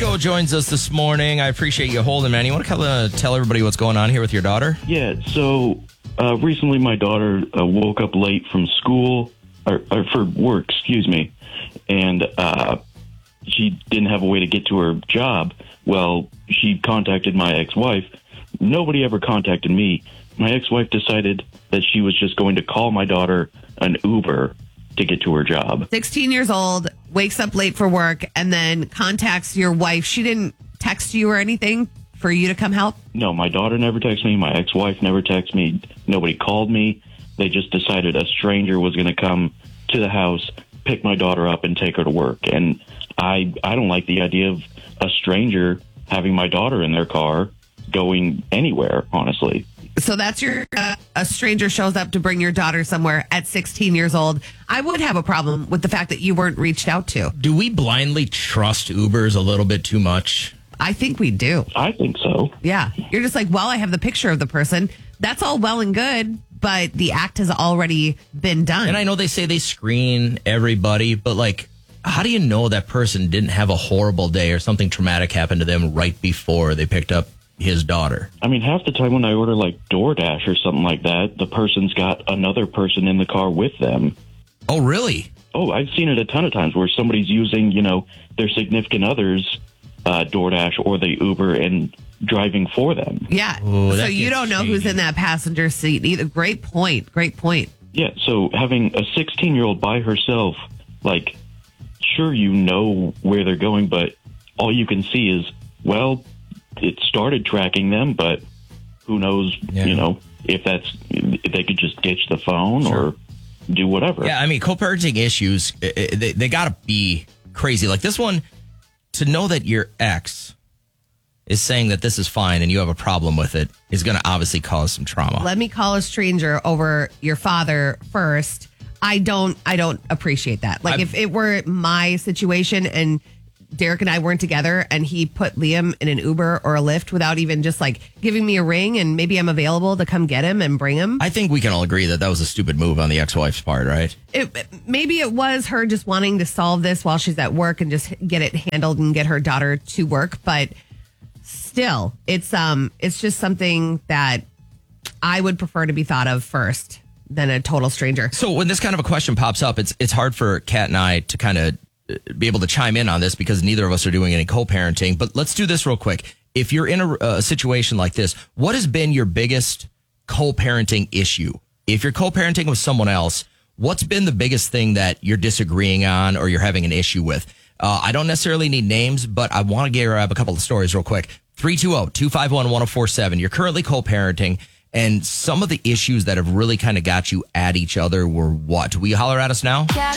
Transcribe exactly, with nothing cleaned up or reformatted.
Joe joins us this morning. I appreciate you holding, man. You want to kind of tell everybody what's going on here with your daughter? Yeah, so uh, recently my daughter uh, woke up late from school, or, or for work, excuse me, and uh, she didn't have a way to get to her job. Well, she contacted my ex-wife. Nobody ever contacted me. My ex-wife decided that she was just going to call my daughter an Uber to get to her job. sixteen years old, wakes up late for work, and then contacts your wife. She didn't text you or anything for you to come help? No, my daughter never texted me. My ex-wife never texted me. Nobody called me. They just decided a stranger was going to come to the house, pick my daughter up, and take her to work. And I, I don't like the idea of a stranger having my daughter in their car going anywhere, honestly. So that's your, uh, a stranger shows up to bring your daughter somewhere at sixteen years old. I would have a problem with the fact that you weren't reached out to. Do we blindly trust Ubers a little bit too much? I think we do. I think so. Yeah. You're just like, well, I have the picture of the person. That's all well and good, but the act has already been done. And I know they say they screen everybody, but like, how do you know that person didn't have a horrible day or something traumatic happened to them right before they picked up his daughter? I mean, half the time when I order like DoorDash or something like that, the person's got another person in the car with them. Oh, really? Oh, I've seen it a ton of times where somebody's using, you know, their significant other's uh, DoorDash or the Uber and driving for them. Yeah. Ooh, so you don't know shady. who's in that passenger seat either. Great point. Great point. Yeah, so having a sixteen-year-old by herself, like, sure, you know where they're going, but all you can see is, well, it started tracking them, but who knows, yeah. you know, if that's, if they could just ditch the phone sure. or do whatever. Yeah, I mean, co-parenting issues, they, they got to be crazy. Like this one, to know that your ex is saying that this is fine and you have a problem with it is going to obviously cause some trauma. Let me call a stranger over your father first. I don't, I don't appreciate that. Like I've, if it were my situation and Derek and I weren't together and he put Liam in an Uber or a Lyft without even just like giving me a ring and maybe I'm available to come get him and bring him. I think we can all agree that that was a stupid move on the ex-wife's part, right? It, maybe it was her just wanting to solve this while she's at work and just get it handled and get her daughter to work. But still, it's um, it's just something that I would prefer to be thought of first than a total stranger. So when this kind of a question pops up, it's it's hard for Kat and I to kind of be able to chime in on this because neither of us are doing any co-parenting. But let's do this real quick. If you're in a, a situation like this, what has been your biggest co-parenting issue? If you're co-parenting with someone else, what's been the biggest thing that you're disagreeing on or you're having an issue with? Uh, I don't necessarily need names, but I want to grab a couple of stories real quick. three two zero, two five one, one zero four seven. You're currently co-parenting, and some of the issues that have really kind of got you at each other were what? Will you holler at us now?